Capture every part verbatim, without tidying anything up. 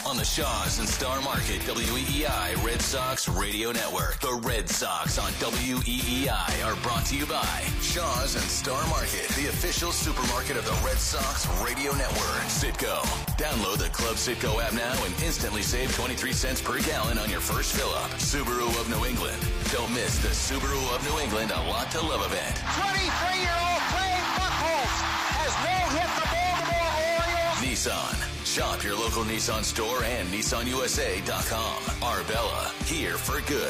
on the Shaws and Star Market W E E I Red Sox Radio Network. The Red Sox on W E E I are brought to you by Shaws and Star Market, the official supermarket of the Red Sox Radio Network. Citgo. Download the Club Citgo app now and instantly save twenty-three cents per gallon on your first fill-up. Subaru of New England. Don't miss the Subaru of New England A Lot to Love event. twenty-three-year-old Clay Buchholz has no-hit the Baltimore Orioles. Nissan. Shop your local Nissan store and Nissan U S A dot com. Arbella, here for good.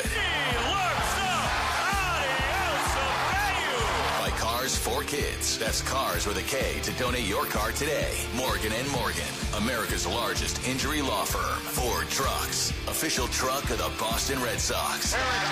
By Cars for Kids. That's Cars with a K to donate your car today. Morgan and Morgan, America's largest injury law firm. Ford Trucks, official truck of the Boston Red Sox.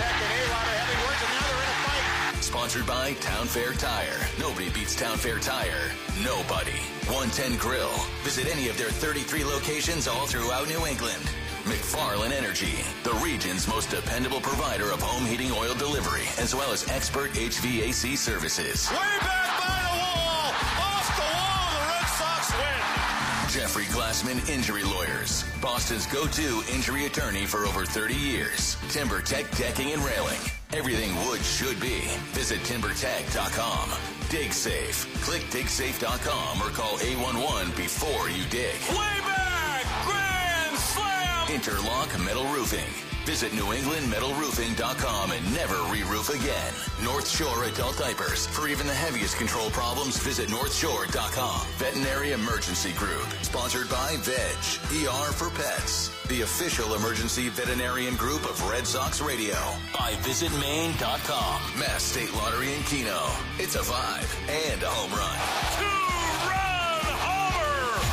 Sponsored by Town Fair Tire. Nobody beats Town Fair Tire. Nobody. one ten Grill. Visit any of their thirty-three locations all throughout New England. McFarland Energy, the region's most dependable provider of home heating oil delivery, as well as expert H V A C services. Way back by the wall. Off the wall. The Red Sox win. Jeffrey Glassman Injury Lawyers, Boston's go-to injury attorney for over thirty years. Timber Tech Decking and Railing. Everything wood should be. Visit timber tech dot com. Dig Safe. Click dig safe dot com or call eight one one before you dig. Way back. Grand slam. Interlock Metal Roofing. Visit new england metal roofing dot com and never re-roof again. North Shore Adult Diapers. For even the heaviest control problems, visit north shore dot com. Veterinary Emergency Group. Sponsored by Veg. E R for Pets. The official emergency veterinarian group of Red Sox Radio. By visit maine dot com. Mass State Lottery in Keno. It's a vibe and a home run. Two-run homer.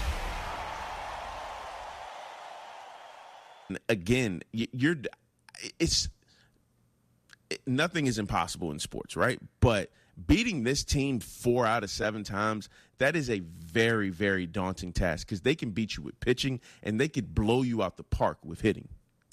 Again, you're it's it, nothing is impossible in sports, right? But beating this team four out of seven times, that is a very, very daunting task because they can beat you with pitching and they could blow you out the park with hitting.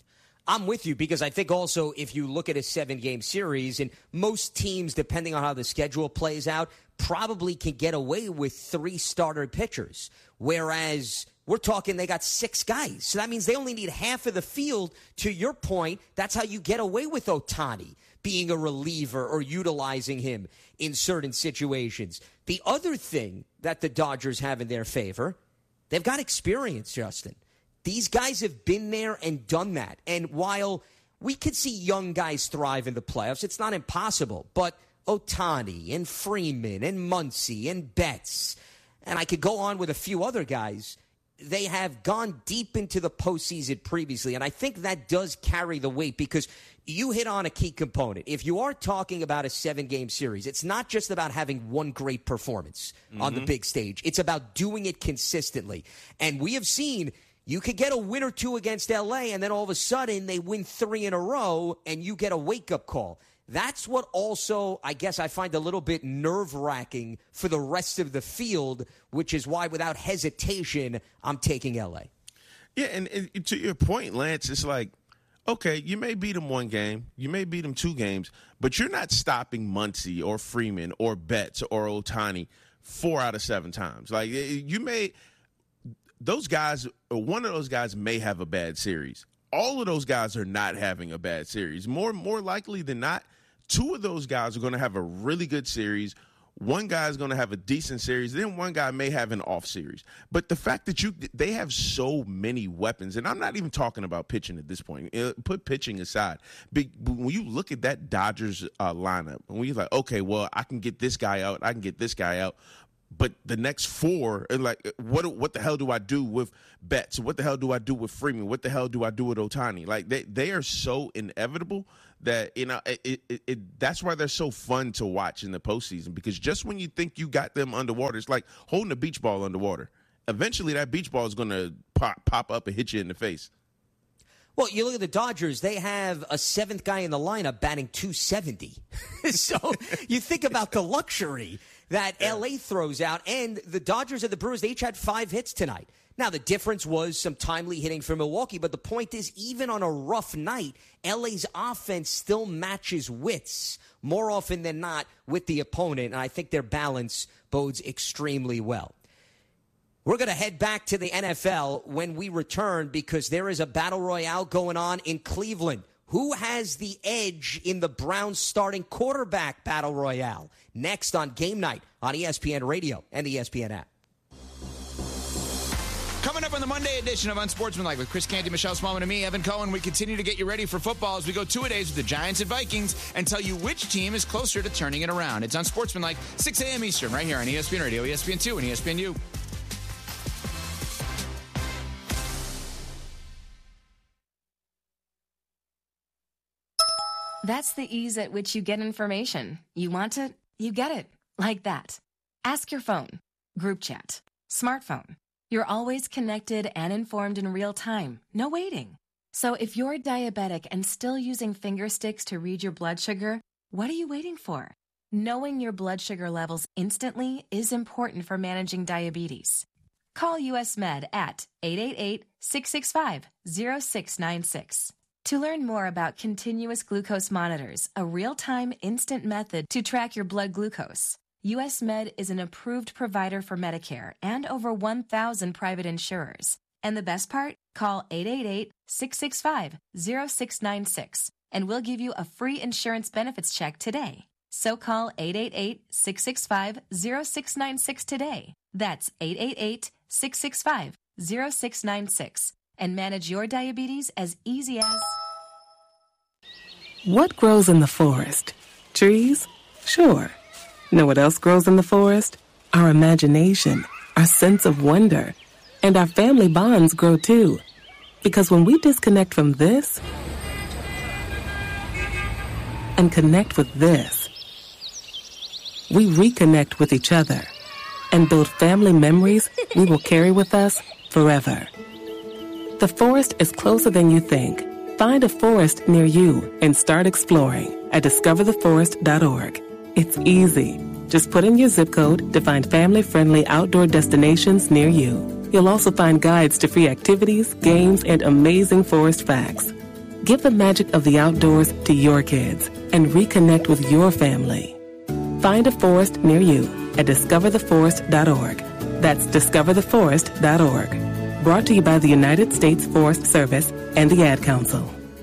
I'm with you because I think also if you look at a seven-game series, and most teams, depending on how the schedule plays out, probably can get away with three starter pitchers, whereas we're talking they got six guys. So that means they only need half of the field. To your point, that's how you get away with Ohtani being a reliever or utilizing him in certain situations. The other thing that the Dodgers have in their favor, they've got experience, Justin. These guys have been there and done that. And while we could see young guys thrive in the playoffs, it's not impossible. But Ohtani and Freeman and Muncy and Betts, and I could go on with a few other guys, they have gone deep into the postseason previously. And I think that does carry the weight because you hit on a key component. If you are talking about a seven-game series, it's not just about having one great performance mm-hmm. on the big stage. It's about doing it consistently. And we have seen you could get a win or two against L A, and then all of a sudden they win three in a row, and you get a wake-up call. That's what also, I guess, I find a little bit nerve-wracking for the rest of the field, which is why, without hesitation, I'm taking L A. Yeah, and, and to your point, Lance, it's like, okay, you may beat them one game, you may beat them two games, but you're not stopping Muncy or Freeman or Betts or Ohtani four out of seven times. Like, you may – those guys, one of those guys may have a bad series. All of those guys are not having a bad series. More more likely than not, two of those guys are going to have a really good series. One guy is going to have a decent series. Then one guy may have an off series. But the fact that you they have so many weapons, and I'm not even talking about pitching at this point. Put pitching aside. When you look at that Dodgers uh, lineup, and when you're like, okay, well, I can get this guy out, I can get this guy out. But the next four, like, what what the hell do I do with Betts? What the hell do I do with Freeman? What the hell do I do with Ohtani? Like, they, they are so inevitable that, you know, it, it, it, that's why they're so fun to watch in the postseason. Because just when you think you got them underwater, it's like holding a beach ball underwater. Eventually, that beach ball is going to pop, pop up and hit you in the face. Well, you look at the Dodgers, they have a seventh guy in the lineup batting two seventy. So you think about the luxury that yeah. L A throws out, and the Dodgers and the Brewers, they each had five hits tonight. Now, the difference was some timely hitting for Milwaukee, but the point is, even on a rough night, L A's offense still matches wits more often than not with the opponent, and I think their balance bodes extremely well. We're going to head back to the N F L when we return because there is a battle royale going on in Cleveland. Who has the edge in the Browns starting quarterback battle royale? Next on Game Night on E S P N Radio and the E S P N app. Coming up on the Monday edition of Unsportsmanlike with Chris Canty, Michelle Smallman, and me, Evan Cohen, we continue to get you ready for football as we go two-a-days with the Giants and Vikings and tell you which team is closer to turning it around. It's Unsportsmanlike, six a.m. Eastern, right here on E S P N Radio, E S P N two, and E S P N U. That's the ease at which you get information. You want it, you get it. Like that. Ask your phone. Group chat. Smartphone. You're always connected and informed in real time. No waiting. So if you're diabetic and still using finger sticks to read your blood sugar, what are you waiting for? Knowing your blood sugar levels instantly is important for managing diabetes. Call U S Med at eight eight eight, six six five, zero six nine six. To learn more about continuous glucose monitors, a real-time instant method to track your blood glucose, U S Med is an approved provider for Medicare and over one thousand private insurers. And the best part? Call eight eight eight, six six five, zero six nine six and we'll give you a free insurance benefits check today. So call eight eight eight, six six five, zero six nine six today. That's eight eight eight, six six five, zero six nine six. And manage your diabetes as easy as... What grows in the forest? Trees? Sure. Know what else grows in the forest? Our imagination, our sense of wonder, and our family bonds grow too. Because when we disconnect from this and connect with this, we reconnect with each other and build family memories we will carry with us forever. The forest is closer than you think. Find a forest near you and start exploring at discover the forest dot org. It's easy. Just put in your zip code to find family-friendly outdoor destinations near you. You'll also find guides to free activities, games, and amazing forest facts. Give the magic of the outdoors to your kids and reconnect with your family. Find a forest near you at discover the forest dot org. That's discover the forest dot org. Brought to you by the United States Forest Service and the Ad Council.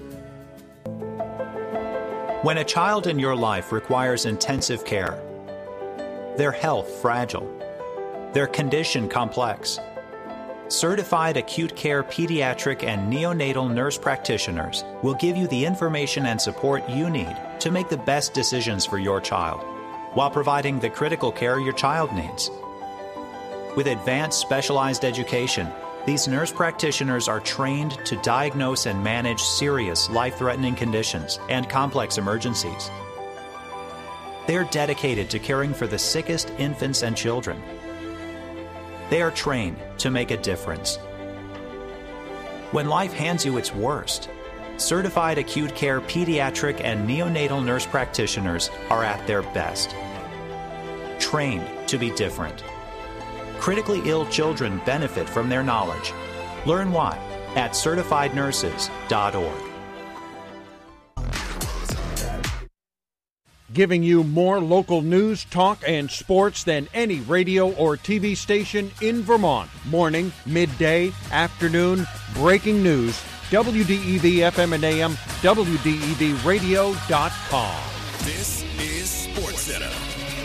When a child in your life requires intensive care, their health fragile, their condition complex, certified acute care pediatric and neonatal nurse practitioners will give you the information and support you need to make the best decisions for your child, while providing the critical care your child needs. With advanced specialized education, these nurse practitioners are trained to diagnose and manage serious, life-threatening conditions and complex emergencies. They're dedicated to caring for the sickest infants and children. They are trained to make a difference. When life hands you its worst, certified acute care pediatric and neonatal nurse practitioners are at their best. Trained to be different. Critically ill children benefit from their knowledge. Learn why at certified nurses dot org. Giving you more local news, talk, and sports than any radio or T V station in Vermont. Morning, midday, afternoon, breaking news. W D E V F M and A M, W D E V radio dot com. This is SportsCenter.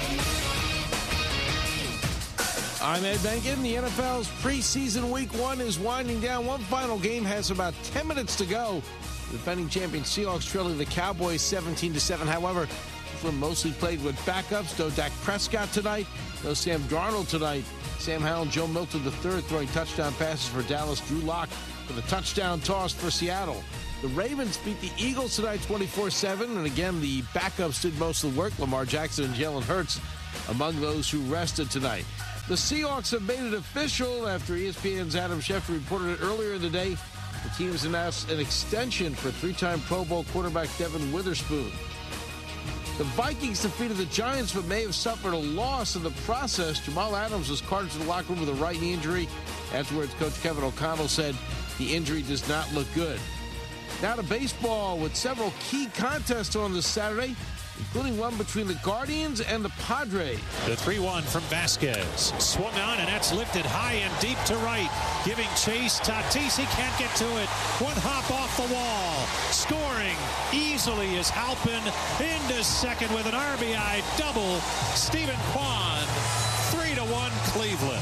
I'm Ed Benkin. The N F L's preseason week one is winding down. One final game has about ten minutes to go. The defending champion Seahawks trailing the Cowboys seventeen to seven. However, this one mostly played with backups. No Dak Prescott tonight. No Sam Darnold tonight. Sam Howell and Joe Milton the third throwing touchdown passes for Dallas. Drew Lock with a touchdown toss for Seattle. The Ravens beat the Eagles tonight twenty-four seven. And again, the backups did most of the work. Lamar Jackson and Jalen Hurts among those who rested tonight. The Seahawks have made it official after E S P N's Adam Schefter reported it earlier in the day. The team has announced an extension for three-time Pro Bowl quarterback Devin Witherspoon. The Vikings defeated the Giants but may have suffered a loss in the process. Jamal Adams was carted to the locker room with a right knee injury. Afterwards, Coach Kevin O'Connell said the injury does not look good. Now to baseball with several key contests on this Saturday. including one between the Guardians and the Padres. The three one from Vasquez. Swung on, and that's lifted high and deep to right. Giving chase. Tatis, he can't get to it. One hop off the wall. Scoring easily is Halpin into second with an R B I double. Stephen Kwan, three to one Cleveland.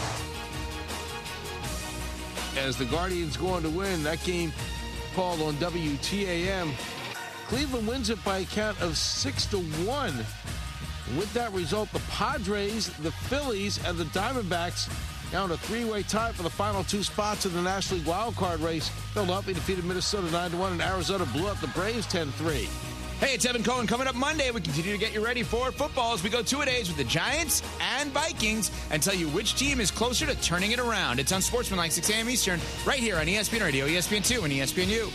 As the Guardians go on to win, that game called on W T A M. Cleveland wins it by a count of six to one. With that result, the Padres, the Phillies, and the Diamondbacks now in a three-way tie for the final two spots in the National League wildcard race. Philadelphia defeated Minnesota nine to one, and Arizona blew up the Braves ten three. Hey, it's Evan Cohen. Coming up Monday, we continue to get you ready for football as we go two-a-days with the Giants and Vikings and tell you which team is closer to turning it around. It's on Sportsmanlike, six a.m. Eastern, right here on E S P N Radio, E S P N two, and E S P N U.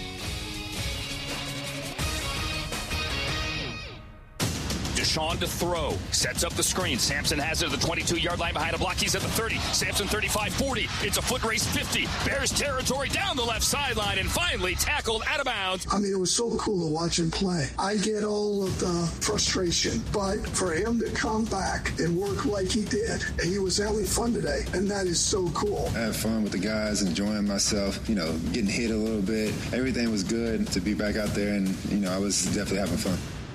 Deshaun to throw. Sets up the screen. Sampson has it at the twenty-two-yard line behind a block. He's at the thirty. Sampson thirty-five forty. It's a foot race fifty. Bears territory down the left sideline and finally tackled out of bounds. I mean, it was so cool to watch him play. I get all of the frustration, but for him to come back and work like he did, he was having fun today, and that is so cool. I had fun with the guys, enjoying myself, you know, getting hit a little bit. Everything was good to be back out there, and, you know, I was definitely having fun.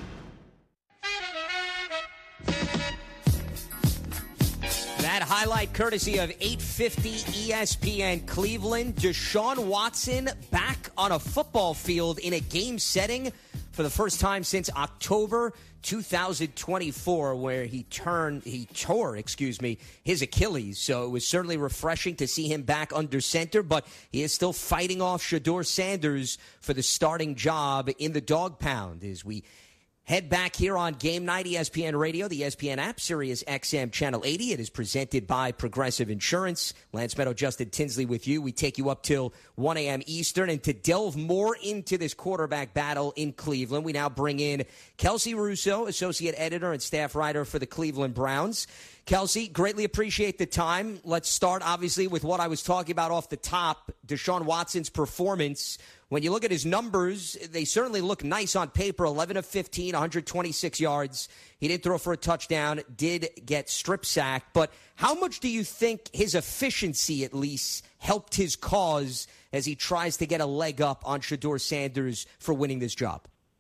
That highlight courtesy of eight fifty E S P N Cleveland. Deshaun Watson back on a football field in a game setting for the first time since October two thousand twenty-four, where he turned, he tore, excuse me, his Achilles. So it was certainly refreshing to see him back under center, but he is still fighting off Shedeur Sanders for the starting job in the dog pound as we head back here on Game Night, E S P N Radio, the E S P N app, Sirius X M Channel eighty. It is presented by Progressive Insurance. Lance Meadow, Justin Tinsley with you. We take you up till one a.m. Eastern. And to delve more into this quarterback battle in Cleveland, we now bring in Kelsey Russo, Associate Editor and Staff Writer for the Cleveland Browns. Kelsey, greatly appreciate the time. Let's start, obviously, with what I was talking about off the top, Deshaun Watson's performance. When you look at his numbers, they certainly look nice on paper. eleven of fifteen, one hundred twenty-six yards. He didn't throw for a touchdown, did get strip sacked. But how much do you think his efficiency, at least, helped his cause as he tries to get a leg up on Shedeur Sanders for winning this job?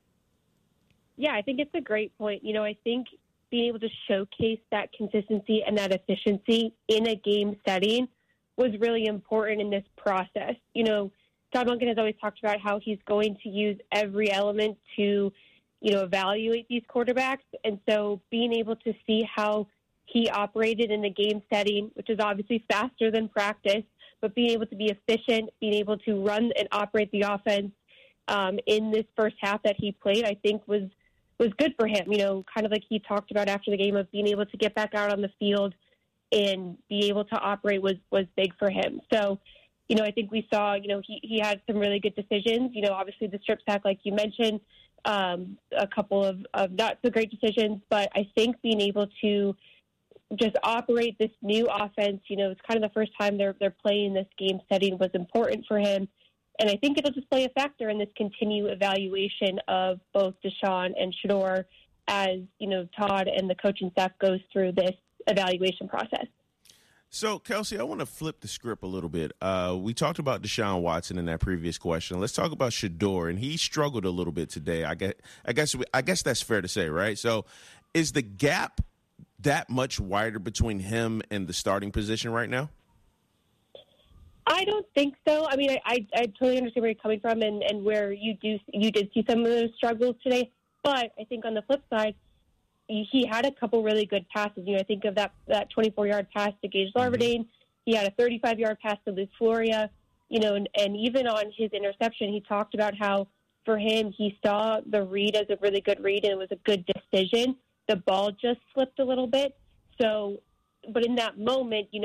Yeah, I think it's a great point. You know, I think being able to showcase that consistency and that efficiency in a game setting was really important in this process. You know, Todd Monken has always talked about how he's going to use every element to, you know, evaluate these quarterbacks. And so being able to see how he operated in the game setting, which is obviously faster than practice, but being able to be efficient, being able to run and operate the offense um, in this first half that he played, I think was was good for him. You know, kind of like he talked about after the game of being able to get back out on the field and be able to operate was, was big for him. So, you know, I think we saw, you know, he, he had some really good decisions. You know, obviously the strip sack, like you mentioned, um, a couple of, of not so great decisions. But I think being able to just operate this new offense, you know, it's kind of the first time they're they're playing this game setting was important for him. And I think it'll just play a factor in this continued evaluation of both Deshaun and Shedeur as, you know, Todd and the coaching staff goes through this evaluation process. So, Kelsey, I want to flip the script a little bit. Uh, we talked about Deshaun Watson in that previous question. Let's talk about Shedeur, and he struggled a little bit today. I guess, I guess, I guess that's fair to say, right? So, is the gap that much wider between him and the starting position right now? I don't think so. I mean, I, I, I totally understand where you're coming from and, and where you do you did see some of those struggles today. But I think on the flip side, he had a couple really good passes. You know, I think of that that twenty-four-yard pass to Gage Larvadain. Mm-hmm. He had a thirty-five-yard pass to Luke Floria. You know, and, and even on his interception, he talked about how for him he saw the read as a really good read and it was a good decision. The ball just slipped a little bit. So, but in that moment, you know.